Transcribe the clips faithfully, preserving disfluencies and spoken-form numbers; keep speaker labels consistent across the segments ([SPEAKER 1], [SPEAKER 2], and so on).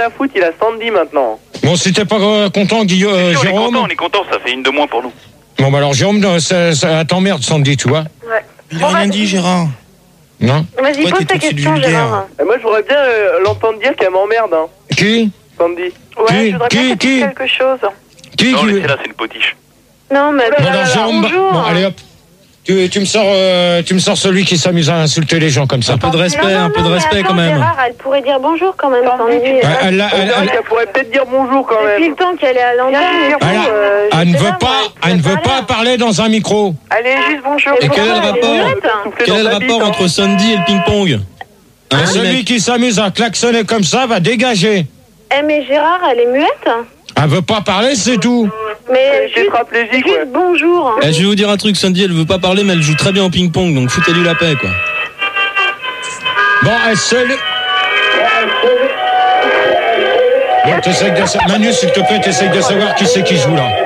[SPEAKER 1] à foutre, il a Sandy maintenant.
[SPEAKER 2] Bon, si t'es pas euh, content, Guillaume, euh,
[SPEAKER 3] Si, on
[SPEAKER 2] Jérôme.
[SPEAKER 3] est content, on est content, ça fait une de moins pour nous.
[SPEAKER 2] Bon, bah alors, Jérôme, ça, ça t'emmerde, Sandy, tu vois.
[SPEAKER 4] Ouais.
[SPEAKER 5] Il a rien dit, Gérard.
[SPEAKER 2] Non.
[SPEAKER 4] Vas-y,
[SPEAKER 5] Toi,
[SPEAKER 4] pose
[SPEAKER 5] t'es
[SPEAKER 4] ta
[SPEAKER 5] tout de suite
[SPEAKER 4] question,
[SPEAKER 5] vulgaire.
[SPEAKER 4] Gérard.
[SPEAKER 1] Et moi, je voudrais bien euh, l'entendre dire qu'elle m'emmerde, hein,
[SPEAKER 2] Qui
[SPEAKER 1] Sandy.
[SPEAKER 4] Ouais,
[SPEAKER 2] Qui
[SPEAKER 4] je voudrais
[SPEAKER 2] Qui
[SPEAKER 4] bien que tu
[SPEAKER 2] Qui
[SPEAKER 4] dises quelque chose.
[SPEAKER 2] Qui
[SPEAKER 3] Non,
[SPEAKER 2] qui
[SPEAKER 3] laissez là, c'est une potiche.
[SPEAKER 4] Non, mais
[SPEAKER 2] Bon, alors, Jérôme, bah-
[SPEAKER 4] bonjour.
[SPEAKER 2] bon, allez hop. Tu, tu me sors, euh, tu me sors celui qui s'amuse à insulter les gens comme ça.
[SPEAKER 5] Un peu de respect,
[SPEAKER 4] Non, non,
[SPEAKER 5] un peu
[SPEAKER 4] non,
[SPEAKER 5] de
[SPEAKER 4] mais
[SPEAKER 5] respect
[SPEAKER 4] attends,
[SPEAKER 5] quand même.
[SPEAKER 4] Gérard, elle pourrait dire bonjour quand même, Sandy.
[SPEAKER 2] Ouais, elle, a-
[SPEAKER 1] C'est
[SPEAKER 2] elle,
[SPEAKER 1] vrai
[SPEAKER 2] elle-
[SPEAKER 1] qu'elle pourrait peut-être dire bonjour quand
[SPEAKER 4] Depuis
[SPEAKER 1] même.
[SPEAKER 4] le temps qu'elle est à l'antenne, et tout,
[SPEAKER 2] elle a-
[SPEAKER 4] euh, je
[SPEAKER 2] elle ne
[SPEAKER 4] sais
[SPEAKER 2] veut
[SPEAKER 4] pas,
[SPEAKER 2] pas,
[SPEAKER 4] moi,
[SPEAKER 2] elle ne veut
[SPEAKER 4] elle
[SPEAKER 2] pas
[SPEAKER 4] a
[SPEAKER 2] parler dans un micro.
[SPEAKER 4] Allez, juste bonjour.
[SPEAKER 5] Et quel est le rapport Quel est le rapport entre Sandy et le ping-pong
[SPEAKER 2] Et
[SPEAKER 5] Hein,
[SPEAKER 2] celui
[SPEAKER 5] mec
[SPEAKER 2] qui s'amuse à klaxonner comme ça va dégager.
[SPEAKER 4] Eh, mais Gérard, elle est muette.
[SPEAKER 2] Elle veut pas parler, c'est tout.
[SPEAKER 4] Mais
[SPEAKER 1] C'est
[SPEAKER 4] juste,
[SPEAKER 1] tétraplégique,
[SPEAKER 4] juste
[SPEAKER 1] ouais.
[SPEAKER 4] bonjour. hein.
[SPEAKER 5] Eh, je vais vous dire un truc, Sandy, elle veut pas parler, mais elle joue très bien au ping-pong, donc foutez-lui la paix, quoi.
[SPEAKER 2] Bon, elle seule. Bon, t'essayes de sa- Manu, s'il te plaît, t'essayes de savoir qui c'est qui joue là.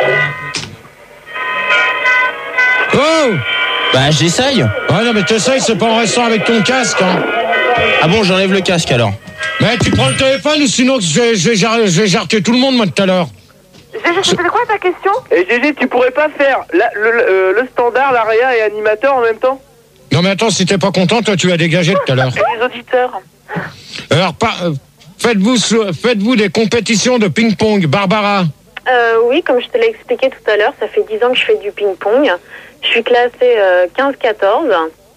[SPEAKER 2] Oh
[SPEAKER 5] Bah, j'essaye.
[SPEAKER 2] Ouais, non, mais t'essayes, c'est pas en restant avec ton casque, hein.
[SPEAKER 5] Ah bon, j'enlève le casque alors.
[SPEAKER 2] Mais tu prends le téléphone ou sinon je vais, je vais, jar- je vais jarter tout le monde, moi, tout à l'heure.
[SPEAKER 4] Gégé, c'était quoi ta question?
[SPEAKER 1] Et Gégé, tu pourrais pas faire la- le, le, euh, le standard, l'aria et animateur en même temps?
[SPEAKER 2] Non, mais attends, si t'es pas content, toi, tu vas dégager tout à l'heure.
[SPEAKER 4] Et les auditeurs?
[SPEAKER 2] Alors, pas, euh, faites-vous, so- faites-vous des compétitions de ping-pong, Barbara?
[SPEAKER 4] Euh, oui, comme je te l'ai expliqué tout à l'heure, ça fait dix ans que je fais du ping-pong. Je suis classée euh, quinze quatorze.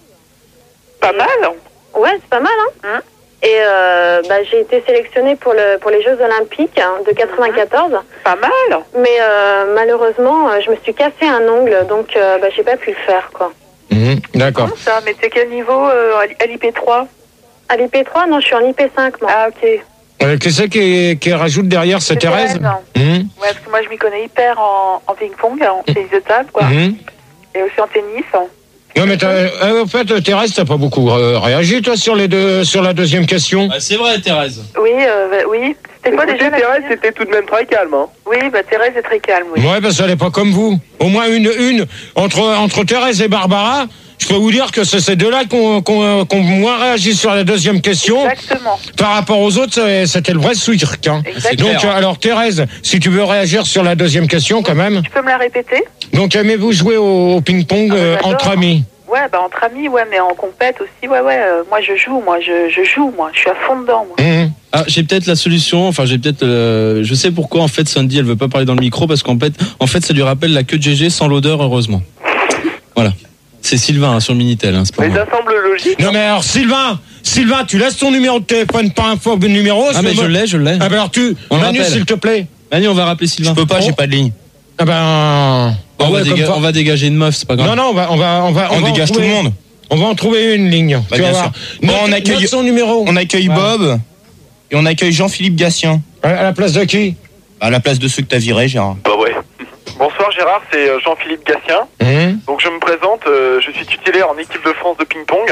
[SPEAKER 1] Pas mal.
[SPEAKER 4] Ouais, c'est pas mal, hein, Et euh, bah, j'ai été sélectionnée pour, le, pour les Jeux Olympiques hein, de quatre-vingt-quatorze.
[SPEAKER 1] Pas mal.
[SPEAKER 4] Mais euh, malheureusement, euh, je me suis cassé un ongle, donc euh, bah, j'ai pas pu le faire, quoi.
[SPEAKER 2] Mhm, d'accord.
[SPEAKER 4] Ça, mais c'est quel niveau euh, à l'I P trois? À l'I P trois, non, je suis en I P cinq, moi. Ah, ok.
[SPEAKER 2] Euh, qui c'est qui, qui rajoute derrière, c'est
[SPEAKER 4] C'est
[SPEAKER 2] Thérèse?
[SPEAKER 4] Thérèse.
[SPEAKER 2] Mhm,
[SPEAKER 4] Ouais, parce que moi, je m'y connais hyper en, en ping-pong, en tennis de table, quoi.
[SPEAKER 2] mhm.
[SPEAKER 4] Et aussi en tennis.
[SPEAKER 2] Non, mais t'as- euh, en fait, Thérèse, t'as pas beaucoup euh, réagi, toi, sur, les deux, sur la deuxième question?
[SPEAKER 5] Ah, c'est vrai, Thérèse.
[SPEAKER 4] Oui, euh, bah, oui. C'était quoi déjà la
[SPEAKER 1] Thérèse,
[SPEAKER 4] deuxième?
[SPEAKER 1] c'était tout de même très calme, hein.
[SPEAKER 4] Oui, bah Thérèse est très calme, oui.
[SPEAKER 2] Ouais, parce qu'elle est pas comme vous. Au moins une, une entre, entre Thérèse et Barbara, je peux vous dire que c'est ces deux-là qui ont, qui ont- qui ont moins réagi sur la deuxième question.
[SPEAKER 4] Exactement.
[SPEAKER 2] Par rapport aux autres, c'est- c'était le vrai switch. Hein.
[SPEAKER 4] Exactement.
[SPEAKER 2] Donc, euh, alors Thérèse, si tu veux réagir sur la deuxième question, quand même.
[SPEAKER 4] Tu peux me la répéter?
[SPEAKER 2] Donc, aimez-vous jouer au, au ping-pong
[SPEAKER 4] Ah, bah,
[SPEAKER 2] euh,
[SPEAKER 4] j'adore.
[SPEAKER 2] entre amis?
[SPEAKER 4] Ouais, bah entre amis, ouais, mais en compète aussi, ouais, ouais. euh, moi, je joue, moi, je, je joue, moi. Je suis à fond dedans, moi.
[SPEAKER 2] Mmh.
[SPEAKER 5] Ah, j'ai peut-être la solution. Enfin, j'ai peut-être. euh, je sais pourquoi en fait Sandy elle veut pas parler dans le micro parce qu'en fait, en fait, ça lui rappelle la queue de G G sans l'odeur, heureusement. Voilà. C'est Sylvain hein, sur le Minitel. Hein, c'est pas
[SPEAKER 1] Mais
[SPEAKER 5] moi.
[SPEAKER 1] ça semble logique.
[SPEAKER 2] Non, mais alors, Sylvain, Sylvain, tu laisses ton numéro de téléphone, pas un faux numéro.
[SPEAKER 5] Ah mais je l'ai, je l'ai.
[SPEAKER 2] Ah, ben alors, tu.
[SPEAKER 5] On
[SPEAKER 2] Manu,
[SPEAKER 5] rappelle.
[SPEAKER 2] s'il te plaît.
[SPEAKER 5] Manu, on va rappeler Sylvain.
[SPEAKER 6] Je peux pas, j'ai pas de ligne.
[SPEAKER 2] Ah, ben.
[SPEAKER 5] on,
[SPEAKER 2] ah
[SPEAKER 5] va
[SPEAKER 2] ouais,
[SPEAKER 5] déga-
[SPEAKER 2] comme ça.
[SPEAKER 5] on va dégager une meuf, c'est pas grave.
[SPEAKER 2] Non, non, on va, on va, on va,
[SPEAKER 6] On
[SPEAKER 2] va en
[SPEAKER 6] dégage tout
[SPEAKER 2] trouver-
[SPEAKER 6] le monde.
[SPEAKER 2] On va en trouver une ligne.
[SPEAKER 6] Bah,
[SPEAKER 2] tu vas
[SPEAKER 6] bien
[SPEAKER 2] voir.
[SPEAKER 6] sûr. Bon,
[SPEAKER 2] Note-
[SPEAKER 6] on accueille-
[SPEAKER 2] note son numéro.
[SPEAKER 6] On accueille
[SPEAKER 2] Voilà.
[SPEAKER 6] Bob et on accueille Jean-Philippe Gatien.
[SPEAKER 2] À à la place de qui?
[SPEAKER 6] À la place de ceux que t'as virés, Gérard.
[SPEAKER 3] Bah ouais.
[SPEAKER 1] Bonsoir Gérard, c'est euh, Jean-Philippe Gatien.
[SPEAKER 2] Hum.
[SPEAKER 1] Donc je me présente, euh, je suis titulaire en équipe de France de ping-pong.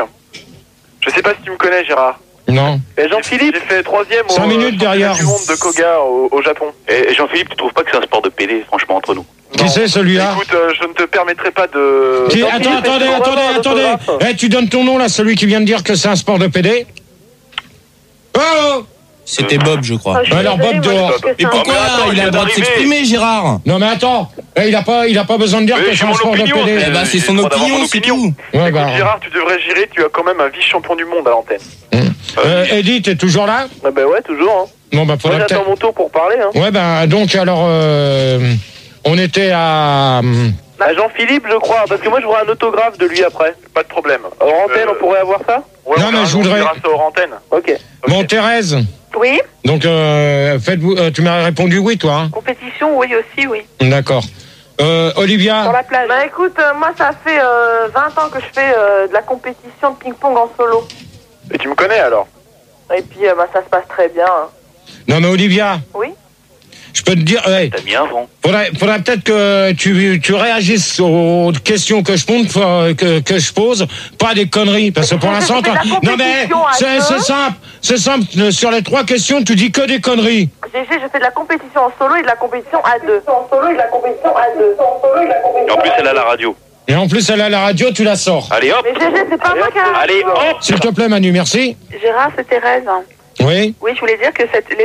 [SPEAKER 1] Je sais pas si tu me connais Gérard.
[SPEAKER 2] Non.
[SPEAKER 1] Et Jean-Philippe, j'ai fait troisième au
[SPEAKER 2] Cinq
[SPEAKER 1] euh,
[SPEAKER 2] minutes
[SPEAKER 1] championnat
[SPEAKER 2] derrière.
[SPEAKER 1] du monde de Koga au, au Japon.
[SPEAKER 3] Et, et Jean-Philippe, tu trouves pas que c'est un sport de pédé, franchement, entre nous?
[SPEAKER 2] Qui c'est celui-là?
[SPEAKER 1] Écoute, euh, je ne te permettrai pas de...
[SPEAKER 2] Qui-
[SPEAKER 1] Jean-Philippe,
[SPEAKER 2] Attends, attendez,
[SPEAKER 1] est-ce que
[SPEAKER 2] attendez,
[SPEAKER 1] vraiment un
[SPEAKER 2] attendez.
[SPEAKER 1] autographe
[SPEAKER 2] Eh, tu donnes ton nom là, celui qui vient de dire que c'est un sport de pédé? Oh!
[SPEAKER 6] C'était Bob, je crois.
[SPEAKER 4] Oh, je suis
[SPEAKER 2] Alors,
[SPEAKER 4] désolée,
[SPEAKER 2] Bob
[SPEAKER 4] moi, je
[SPEAKER 2] dehors.
[SPEAKER 4] trouve que
[SPEAKER 6] Mais
[SPEAKER 4] c'est un-
[SPEAKER 6] pourquoi
[SPEAKER 3] mais attends,
[SPEAKER 6] il
[SPEAKER 3] il
[SPEAKER 6] a le
[SPEAKER 3] vient
[SPEAKER 6] droit de
[SPEAKER 3] d'arriver.
[SPEAKER 6] s'exprimer, Gérard?
[SPEAKER 2] Non mais attends, eh, il a pas, il a pas besoin de dire
[SPEAKER 1] Mais
[SPEAKER 2] que
[SPEAKER 1] c'est
[SPEAKER 2] c'est un
[SPEAKER 1] mon
[SPEAKER 2] sport de
[SPEAKER 1] opinion,
[SPEAKER 2] pédé.
[SPEAKER 6] Eh ben, c'est
[SPEAKER 3] j'ai
[SPEAKER 6] son
[SPEAKER 3] le droit d'avoir
[SPEAKER 6] opinion,
[SPEAKER 3] mon
[SPEAKER 6] c'est
[SPEAKER 3] opinion.
[SPEAKER 6] tout.
[SPEAKER 2] Ouais,
[SPEAKER 1] Écoute,
[SPEAKER 2] bah.
[SPEAKER 1] Gérard, tu devrais gérer, tu as quand même un vice-champion du monde à l'antenne.
[SPEAKER 2] Euh, Eddie, t'es toujours là?
[SPEAKER 1] Ah bah ouais, toujours. Hein.
[SPEAKER 2] Bon bah
[SPEAKER 1] Moi
[SPEAKER 2] faudrait
[SPEAKER 1] j'attends
[SPEAKER 2] peut-être.
[SPEAKER 1] mon tour pour parler. Hein.
[SPEAKER 2] Ouais bah donc alors, euh, on était à.
[SPEAKER 1] Bah, Jean-Philippe, je crois, parce que moi je voudrais un autographe de lui après. Pas de problème. Hors antenne,
[SPEAKER 3] Euh,
[SPEAKER 1] on pourrait avoir ça?
[SPEAKER 3] Ouais,
[SPEAKER 2] Non,
[SPEAKER 3] on
[SPEAKER 2] mais
[SPEAKER 3] verra,
[SPEAKER 2] je
[SPEAKER 3] on
[SPEAKER 2] voudrais-
[SPEAKER 3] verra ça hors antenne.
[SPEAKER 1] Ok.
[SPEAKER 2] Bon Thérèse.
[SPEAKER 4] Oui,
[SPEAKER 2] Donc euh, faites-vous, euh, tu m'as répondu oui toi. Hein
[SPEAKER 4] compétition, oui aussi, oui.
[SPEAKER 2] D'accord. Euh, Olivia.
[SPEAKER 4] Sur la plage.
[SPEAKER 7] Bah écoute, euh, moi ça fait euh, vingt ans que je fais euh, de la compétition de ping-pong en solo.
[SPEAKER 1] Et tu me connais alors?
[SPEAKER 7] Et puis euh, bah, ça se passe très bien. hein.
[SPEAKER 2] Non mais Olivia.
[SPEAKER 7] Oui.
[SPEAKER 2] Je peux te dire, ouais,
[SPEAKER 3] T'as mis un vent.
[SPEAKER 2] faudrait, faudrait peut-être que tu, tu réagisses aux questions que je pose, que, que je pose, pas des conneries, parce que pour
[SPEAKER 7] Mais
[SPEAKER 2] l'instant,
[SPEAKER 7] c'est de la
[SPEAKER 2] t'as- non mais
[SPEAKER 7] compétition à
[SPEAKER 2] c'est,
[SPEAKER 7] deux.
[SPEAKER 2] c'est simple, c'est simple. Sur les trois questions, tu dis que des conneries.
[SPEAKER 7] G G, je fais de la compétition en solo et de la compétition à deux. En solo et de la compétition à deux.
[SPEAKER 3] Et en plus, elle a la radio.
[SPEAKER 2] Et en plus, elle a la radio, tu la sors.
[SPEAKER 3] Allez hop.
[SPEAKER 7] Mais G G, c'est pas moi qui a...
[SPEAKER 3] Allez hop.
[SPEAKER 2] S'il te plaît, Manu, merci.
[SPEAKER 4] Gérard, c'est Thérèse.
[SPEAKER 2] Oui.
[SPEAKER 4] Oui, je voulais dire que cette,